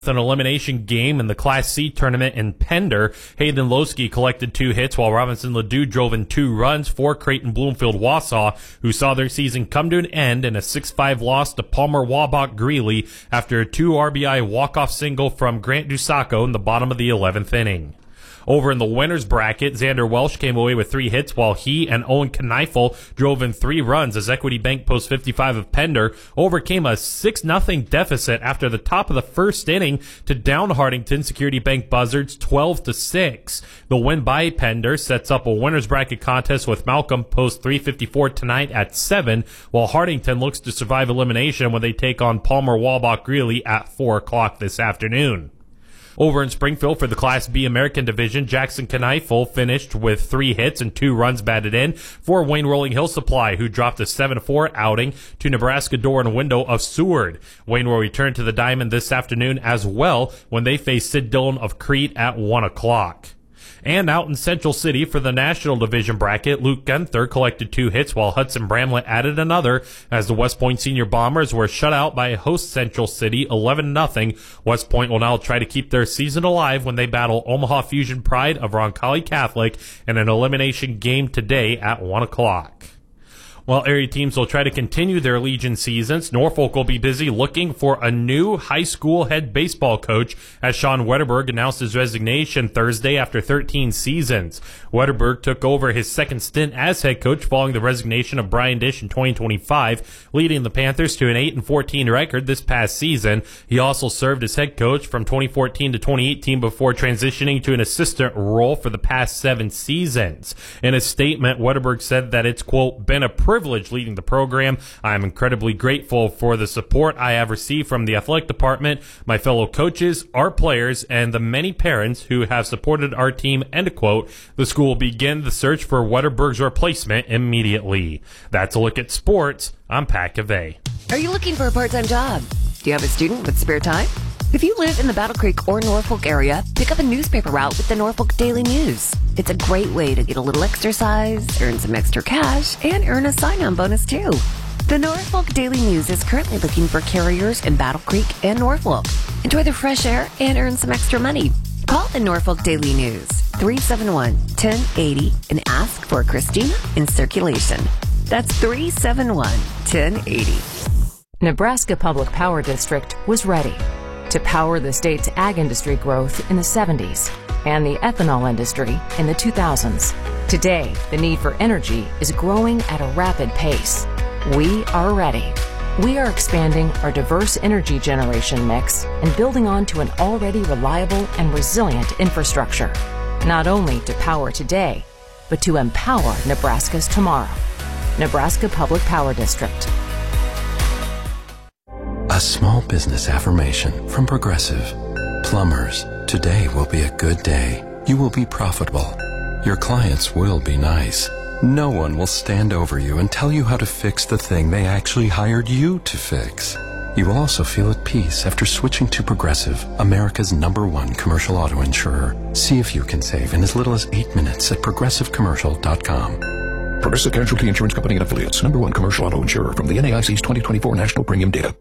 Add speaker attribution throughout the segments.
Speaker 1: An elimination game in the Class C tournament in Pender. Hayden Losky collected 2 hits while Robinson Ladue drove in 2 runs for Creighton Bloomfield Wausau, who saw their season come to an end in a 6-5 loss to Palmer Wabach Greeley after a 2 RBI walk-off single from Grant Dusaco in the bottom of the 11th inning. Over in the winners bracket, Xander Welsh came away with 3 hits while he and Owen Kneifel drove in 3 runs as Equity Bank Post 55 of Pender overcame a 6-0 deficit after the top of the first inning to down Hardington Security Bank Buzzards 12-6. The win by Pender sets up a winners bracket contest with Malcolm Post 354 tonight at 7, while Hardington looks to survive elimination when they take on Palmer Wabach Greeley at 4 o'clock this afternoon. Over in Springfield for the Class B American Division, Jackson Kneifel finished with 3 hits and 2 runs batted in for Wayne Rolling Hill Supply, who dropped a 7-4 outing to Nebraska door and window of Seward. Wayne will return to the diamond this afternoon as well when they face Sid Dillon of Crete at 1 o'clock. And out in Central City for the National Division bracket, Luke Gunther collected 2 hits while Hudson Bramlett added another as the West Point Senior Bombers were shut out by host Central City 11-0. West Point will now try to keep their season alive when they battle Omaha Fusion Pride of Roncalli Catholic in an elimination game today at 1 o'clock. While area teams will try to continue their Legion seasons, Norfolk will be busy looking for a new high school head baseball coach as Sean Wetterberg announced his resignation Thursday after 13 seasons. Wetterberg took over his second stint as head coach following the resignation of Brian Dish in 2025, leading the Panthers to an 8-14 record this past season. He also served as head coach from 2014 to 2018 before transitioning to an assistant role for the past 7 seasons. In a statement, Wetterberg said that it's, quote, been a privilege leading the program. I am incredibly grateful for the support I have received from the athletic department, my fellow coaches, our players, and the many parents who have supported our team, end quote. The school will begin the search for Wetterberg's replacement immediately. That's a look at sports. I'm Pat Cavey.
Speaker 2: Are you looking for a part-time job? Do you have a student with spare time? If you live in the Battle Creek or Norfolk area, pick up a newspaper route with the Norfolk Daily News. It's a great way to get a little exercise, earn some extra cash, and earn a sign-on bonus too. The Norfolk Daily News is currently looking for carriers in Battle Creek and Norfolk. Enjoy the fresh air and earn some extra money. Call the Norfolk Daily News, 371-1080, and ask for Christina in circulation. That's 371-1080.
Speaker 3: Nebraska Public Power District was ready to power the state's ag industry growth in the 70s and the ethanol industry in the 2000s. Today, the need for energy is growing at a rapid pace. We are ready. We are expanding our diverse energy generation mix and building on to an already reliable and resilient infrastructure, not only to power today, but to empower Nebraska's tomorrow. Nebraska Public Power District.
Speaker 4: A small business affirmation from Progressive. Plumbers, today will be a good day. You will be profitable. Your clients will be nice. No one will stand over you and tell you how to fix the thing they actually hired you to fix. You will also feel at peace after switching to Progressive, America's #1 commercial auto insurer. See if you can save in as little as 8 minutes at progressivecommercial.com.
Speaker 5: Progressive Casualty Insurance Company and Affiliates, #1 commercial auto insurer from the NAIC's 2024 National Premium Data.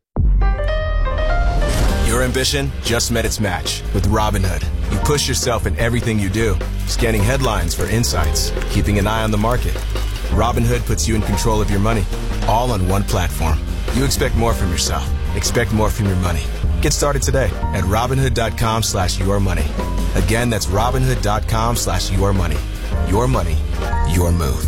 Speaker 6: Your ambition just met its match with Robinhood. You push yourself in everything you do, scanning headlines for insights, keeping an eye on the market. Robinhood puts you in control of your money, all on one platform. You expect more from yourself. Expect more from your money. Get started today at Robinhood.com/yourmoney. Again, that's Robinhood.com/yourmoney. Your money, your move.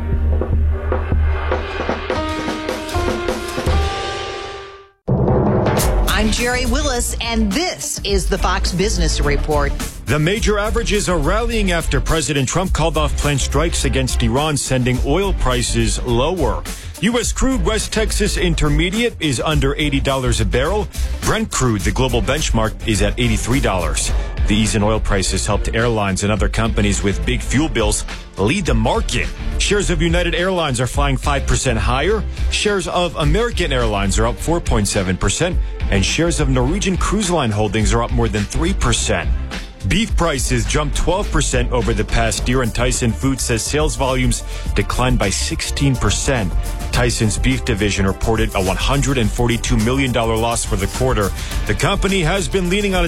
Speaker 7: I'm Jerry Willis, and this is the Fox Business Report.
Speaker 8: The major averages are rallying after President Trump called off planned strikes against Iran, sending oil prices lower. U.S. crude West Texas Intermediate is under $80 a barrel. Brent crude, the global benchmark, is at $83. The ease in oil prices helped airlines and other companies with big fuel bills lead the market. Shares of United Airlines are flying 5% higher. Shares of American Airlines are up 4.7%. And shares of Norwegian Cruise Line Holdings are up more than 3%. Beef prices jumped 12% over the past year, and Tyson Foods says sales volumes declined by 16%. Tyson's beef division reported a $142 million loss for the quarter. The company has been leaning on